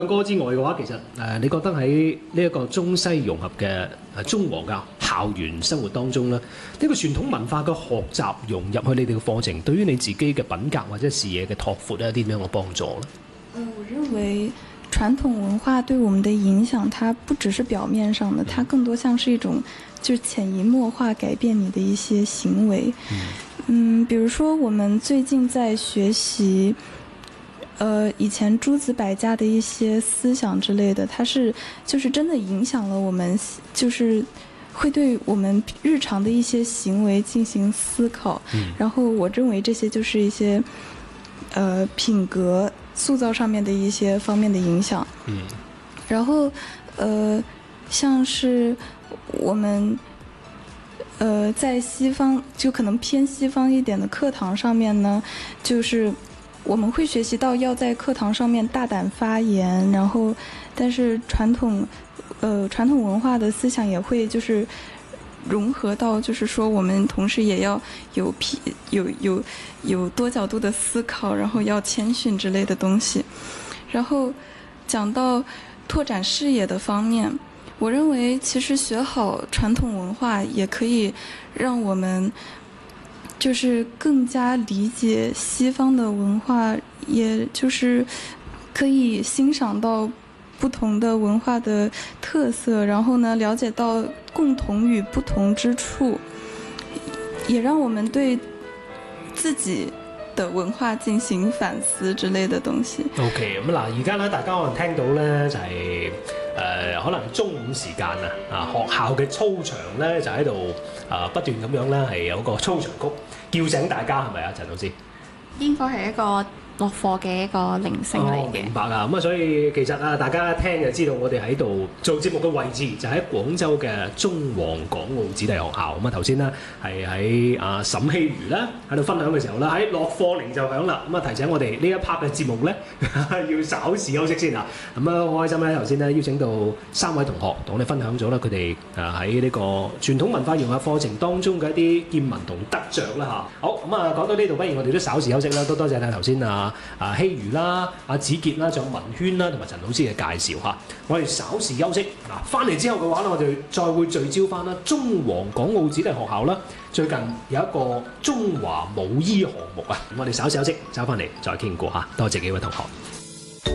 歌之外嘅話，其實你覺得喺呢一個中西融合嘅中皇嘅校園生活當中咧，呢個傳統文化嘅學習融入去你哋嘅課程，對於你自己嘅品格或者視野嘅拓闊有啲點樣嘅幫助咧？ 我認為傳統文化對我們的影響，它不只是表面上的，它更多像是一種就是潛移默化改變你的一些行為。比如說我們最近在學習以前諸子百家的一些思想之類的，它是就是真的影響了我們，就是會對我們日常的一些行為進行思考。然後我認為這些就是一些品格塑造上面的一些方面的影響。然後像是我們在西方就可能偏西方一點的課堂上面呢，就是我們會學習到要在課堂上面大膽發言，然後但是傳統文化的思想也會就是融合到，就是說我們同時也要有多角度的思考，然後要謙遜之類的東西。然後講到拓展視野的方面，我認為其實學好傳統文化也可以讓我們就是更加理解西方的文化，也就是可以欣賞到不同的文化的特色，然後呢了解到共同與不同之處，也讓我們對自己的文化進行反思之類的東西。 OK， 咁嗱，而家咧大家可能聽到咧就係可能中午時間學校嘅操場咧就喺度不斷咁樣咧係有個操場曲叫醒大家，係咪啊，陳老師？ 應該係一個落課嘅一個鈴聲嚟嘅。 明白啊！咁所以其實大家一聽就知道我哋喺度做節目嘅位置就喺廣州嘅中皇港澳子弟學校。咁頭先咧係喺沈希瑜咧喺度分享嘅時候咧，喺落課鈴就響啦。提醒我哋呢一 part 嘅節目咧要稍事休息先啊。好開心咧，頭先咧邀請到3位同學同我哋分享咗啦佢哋喺呢個傳統文化融合課程當中嘅一啲見聞同得着啦嚇。好講到呢度，不如我哋都稍事休息啦。都多謝頭先希瑜啦、子傑啦、仲有文軒啦同埋陳老師嘅介紹嚇。我哋稍事休息翻嚟之後嘅話咧，我哋再會聚焦翻啦中皇港澳子弟學校啦。最近有一個中華舞衣項目啊，我哋稍事休息，走翻嚟再傾過嚇。多謝幾位同學。